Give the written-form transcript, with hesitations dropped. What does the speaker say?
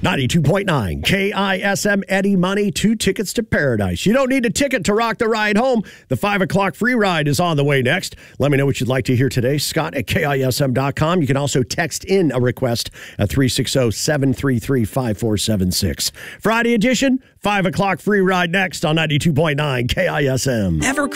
92.9 KISM Eddie Money, 2 tickets to paradise. You don't need a ticket to rock the ride home. The 5 o'clock free ride is on the way next. Let me know what you'd like to hear today. Scott at KISM.com. You can also text in a request at 360-733-5476. Friday edition, 5 o'clock free ride next on 92.9 KISM. Ever